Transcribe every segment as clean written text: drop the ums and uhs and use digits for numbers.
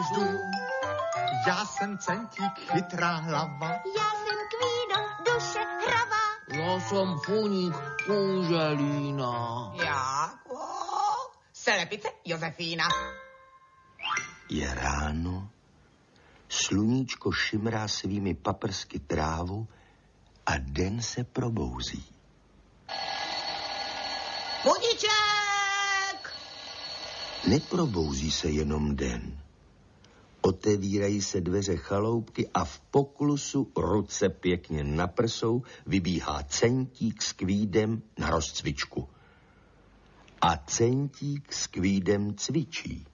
hvězdu. Já jsem Centík, chytrá hlava. Já jsem Kvído, duše hravá. Já jsem Funík, kůželína. Já, Slepice Josefína. Je ráno, sluníčko šimrá svými paprsky trávu a den se probouzí. Budíček! Neprobouzí se jenom den. Otevírají se dveře chaloupky a v poklusu, ruce pěkně na prsou, vybíhá Centík s Kvídem na rozcvičku. A Centík s Kvídem cvičí.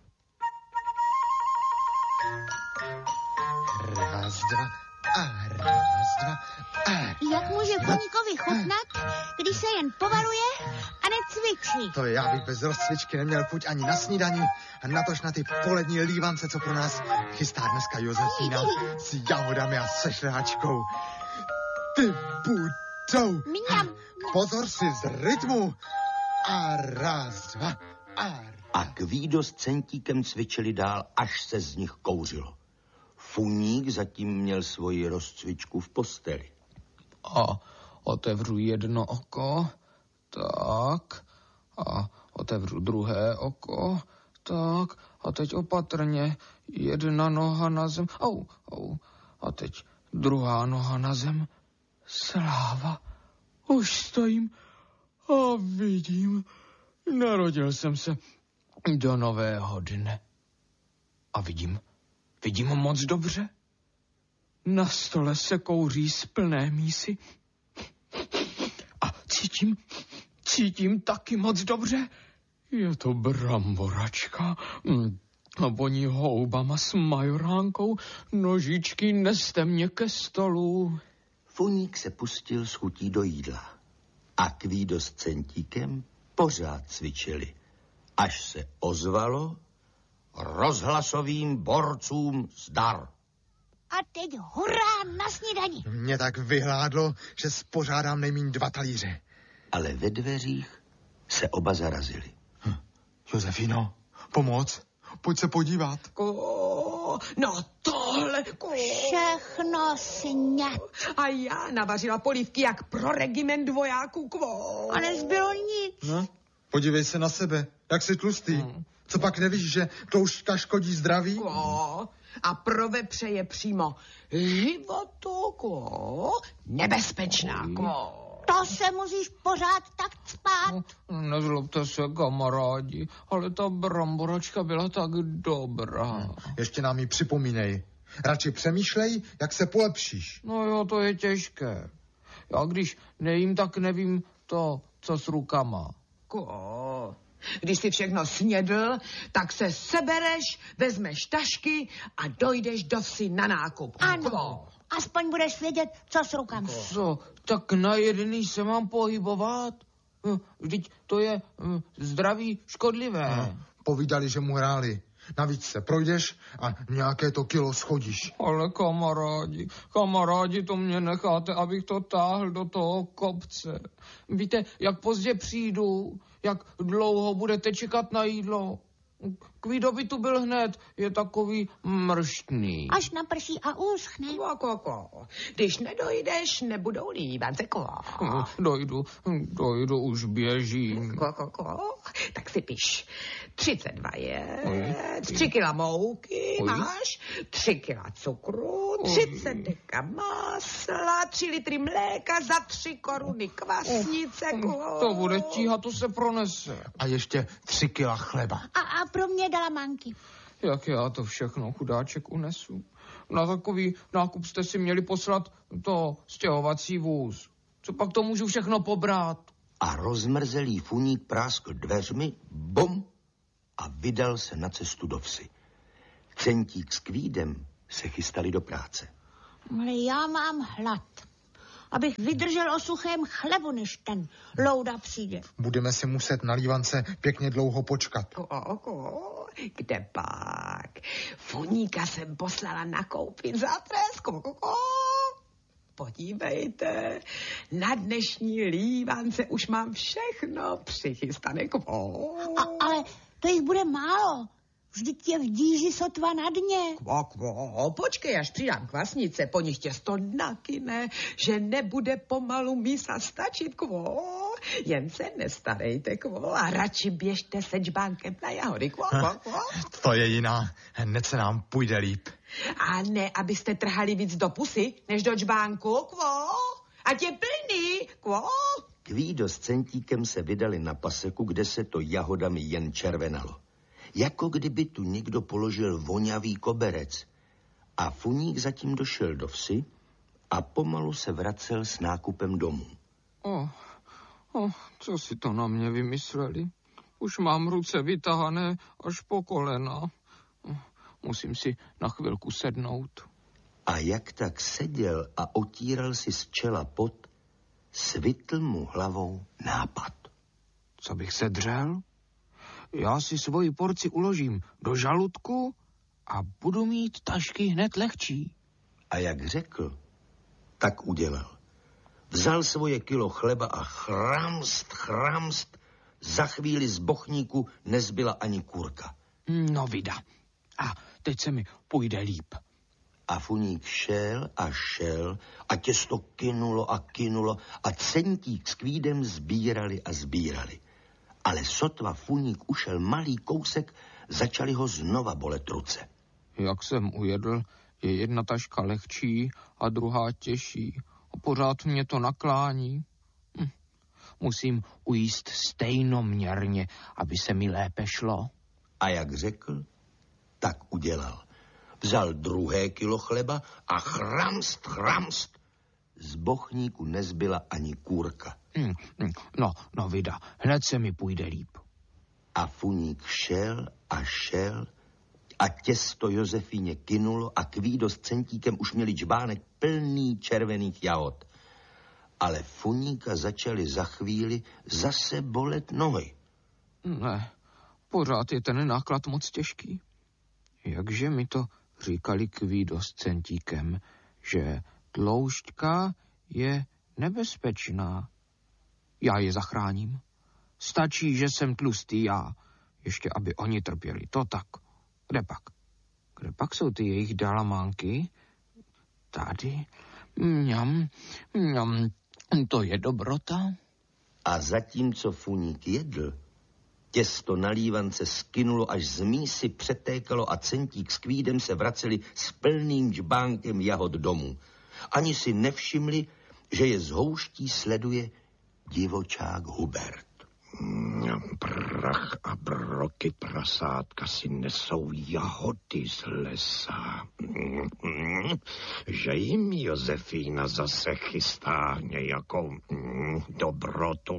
Raz, dva a raz, dva a... Jak může Funíkovi chutnat, když se jen povaluje a necvičí? To já bych bez rozcvičky neměl chuť ani na snídani, a natož na ty polední lívance, co pro nás chystá dneska Josefína s jahodami a se šlehačkou. Ty budou. Mňam. Pozor si z rytmu. A raz, dva a... A Kvído s Centíkem cvičili dál, až se z nich kouřilo. Funík zatím měl svoji rozcvičku v posteli. A otevřu jedno oko, tak, a otevřu druhé oko, tak, a teď opatrně, jedna noha na zem, a teď druhá noha na zem, sláva, už stojím a vidím, narodil jsem se do nového dne. A vidím moc dobře. Na stole se kouří z plné mísy. A cítím taky moc dobře. Je to bramboračka. A voní houbama s majoránkou. Nožičky, neste mě ke stolu. Funík se pustil s chutí do jídla. A Kvído s Centíkem pořád cvičili. Až se ozvalo: rozhlasovým borcům zdar. A teď hurá na snídani. Mě tak vyhládlo, že spořádám nejmíň 2 talíře. Ale ve dveřích se oba zarazili. Josefino, pomoc, pojď se podívat. No tohle... Všechno sňat. A já navařila polívky jak pro regiment vojáků. A nezbylo nic. No, podívej se na sebe, jak jsi tlustý. Co pak nevíš, že tloušťka škodí zdraví? A pro vepře je přímo životu nebezpečná. To se musíš pořád tak cpát. Nezlobte se, kamarádi, ale ta bramboračka byla tak dobrá. Ještě nám ji připomínej. Radši přemýšlej, jak se polepšíš. No jo, to je těžké. Já když nejím, tak nevím to, co s rukama. Když jsi všechno snědl, tak se sebereš, vezmeš tašky a dojdeš do vsi na nákup. Ano, aspoň budeš vědět, co s rukama. Co, tak na jedný se mám pohybovat? Vždyť to je zdraví škodlivé. Povídali, že mu hráli. Navíc se projdeš a nějaké to kilo schodíš. Ale kamarádi, to mě necháte, abych to táhl do toho kopce. Víte, jak pozdě přijdu, jak dlouho budete čekat na jídlo. Kvído by tu byl hned, je takový mrštný. Až naprší a uschne. Když nedojdeš, nebudou lívance. Dojdu, už běžím. Tak si piš. 32 je, 3 kila mouky máš, 3 kila cukru, 30 deka másla, 3 litry mléka, za 3 koruny kvasnice. To bude tíhat, to se pronese. A ještě 3 kila chleba. A pro mě dala manky. Jak já to všechno, chudáček, unesu? Na takový nákup jste si měli poslat to stěhovací vůz. Co pak to můžu všechno pobrat? A rozmrzelý Funík práskl dveřmi, bum, a vydal se na cestu do vsi. Centík s Kvídem se chystali do práce. Ale já mám hlad. Abych vydržel o suchém chlebu, než ten Louda přijde. Budeme si muset na lívance pěkně dlouho počkat. Kde pak? Funíka jsem poslala nakoupit za trest. Podívejte, na dnešní lívance už mám všechno přichystané. Ale to jich bude málo. Vždyť je v díži sotva na dně. Kvo, počkej, až přidám kvasnice, po nich tě to nakyne, že nebude pomalu mísa stačit, kvo. Jen se nestarejte, kvo, a radši běžte se džbánkem na jahody, kvo. To je jiná, hned se nám půjde líp. A ne, abyste trhali víc do pusy, než do džbánku, kvo. Ať je plný, kvo. Kvído s Centíkem se vydali na paseku, kde se to jahodami jen červenalo. Jako kdyby tu někdo položil vonavý koberec. A Funík zatím došel do vsi a pomalu se vracel s nákupem domů. Co si to na mě vymysleli? Už mám ruce vytahané až po kolena. Musím si na chvilku sednout. A jak tak seděl a otíral si z čela pot, svitl mu hlavou nápad. Co bych se dřel? Já si svoji porci uložím do žaludku a budu mít tašky hned lehčí. A jak řekl, tak udělal. Vzal svoje kilo chleba a chramst, za chvíli z bochníku nezbyla ani kůrka. No vida. A teď se mi půjde líp. A Funík šel a těsto kynulo a Centík s Kvídem sbírali. Ale sotva Funík ušel malý kousek, začali ho znova bolet ruce. Jak jsem ujedl, je jedna taška lehčí a druhá těžší. A pořád mě to naklání. Musím ujíst stejnoměrně, aby se mi lépe šlo. A jak řekl, tak udělal. Vzal druhé kilo chleba a chramst. Z bochníku nezbyla ani kůrka. No vida, hned se mi půjde líp. A Funík šel a těsto Josefíně kynulo a Kvído s Centíkem už měli džbánek plný červených jahod. Ale Funíka začali za chvíli zase bolet nohy. Ne, pořád je ten náklad moc těžký. Jakže mi to říkali Kvído s Centíkem, že tloušťka je nebezpečná. Já je zachráním. Stačí, že jsem tlustý já. Ještě, aby oni trpěli. To tak. Kde pak jsou ty jejich dalamánky? Tady. Mňam. To je dobrota. A zatímco Funík jedl, těsto na lívance skynulo, až z mísy přetékalo a Centík s Kvídem se vraceli s plným džbánkem jahod domů. Ani si nevšimli, že je z houští sleduje divočák Hubert. Prach a broky prasátka si nesou jahody z lesa. Že jim Josefína zase chystá nějakou dobrotu.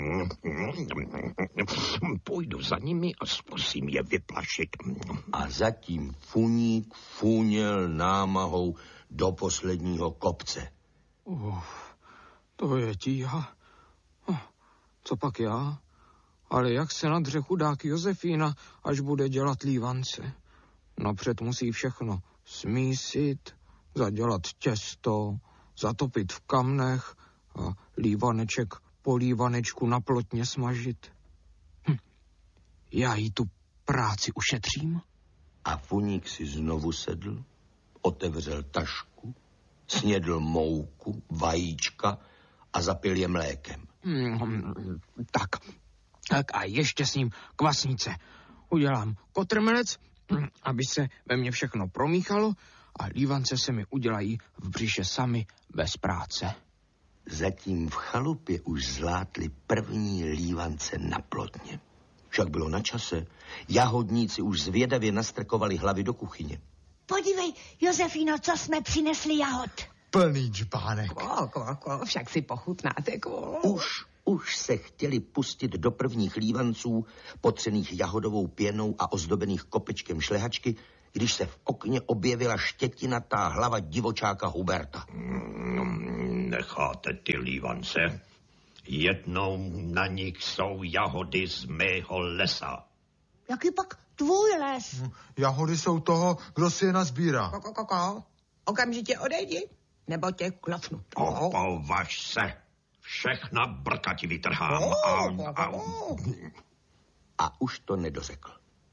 Půjdu za nimi a zkusím je vyplašit. A zatím Funík funěl námahou do posledního kopce. To je tíha. Co pak já? Ale jak se nadře chudák Josefína, až bude dělat lívance? Napřed musí všechno smísit, zadělat těsto, zatopit v kamnech a lívaneček po lívanečku na plotně smažit. Já jí tu práci ušetřím. A Funík si znovu sedl, otevřel tašku, snědl mouku, vajíčka a zapil je mlékem. Tak a ještě s ním kvasnice. Udělám kotrmelec, aby se ve mně všechno promíchalo a lívance se mi udělají v břiše sami bez práce. Zatím v chalupě už zlátli první lívance na plotně. Však bylo na čase. Jahodníci už zvědavě nastrkovali hlavy do kuchyně. Podívej, Josefíno, co jsme přinesli jahod. Plný džbánek. Však si pochutnáte, Už se chtěli pustit do prvních lívanců, potřených jahodovou pěnou a ozdobených kopečkem šlehačky, když se v okně objevila štětinatá hlava divočáka Huberta. Necháte ty lívance? Jednou na nich jsou jahody z mého lesa. Jaký pak tvůj les? Jahody jsou toho, kdo si je nazbírá. Okamžitě odejdi, nebo tě klafnu. Opovaž se. Všechna brka ti vytrhám. A už to nedořekl.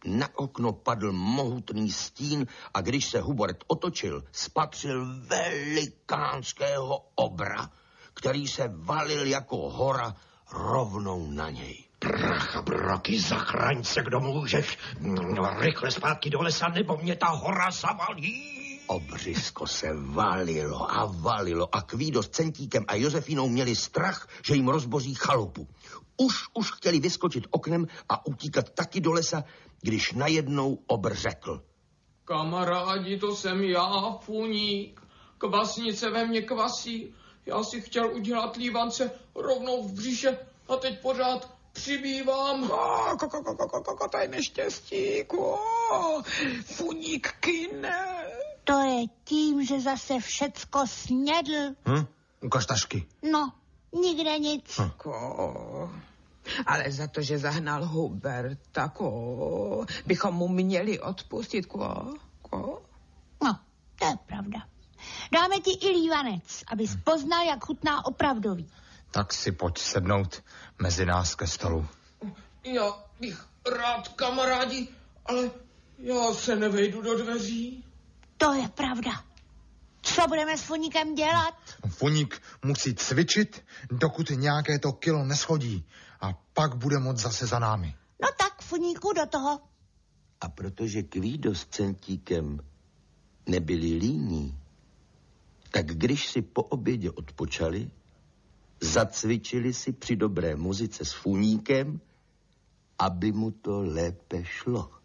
na okno padl mohutný stín a když se Hubert otočil, spatřil velikánského obra, který se valil jako hora rovnou na něj. Pracha broky, zachraň se, kdo můžeš. Rychle zpátky do lesa, nebo mě ta hora zavalí. Obřisko se valilo a Kvído s Centíkem a Josefínou měli strach, že jim rozboří chalupu. Už chtěli vyskočit oknem a utíkat taky do lesa, když najednou obr řekl. Kamarádi, to jsem já, Funík. Kvasnice ve mně kvasí. Já si chtěl udělat lívance rovnou v břiše a teď pořád přibývám. To je neštěstí, Funík kyne. To je tím, že zase všecko snědl. Ukaž tašky. No, nikde nic. Ale za to, že zahnal Huberta, bychom mu měli odpustit, No, to je pravda. Dáme ti i lívanec, abys poznal, jak chutná opravdový. Tak si pojď sednout mezi nás ke stolu. Já bych rád, kamarádi, ale já se nevejdu do dveří. To je pravda. Co budeme s Funíkem dělat? Funík musí cvičit, dokud nějaké to kilo neschodí. A pak bude moc zase za námi. No tak, Funíku, do toho. A protože Kvído s Centíkem nebyli líní, tak když si po obědě odpočali, zacvičili si při dobré muzice s Funíkem, aby mu to lépe šlo.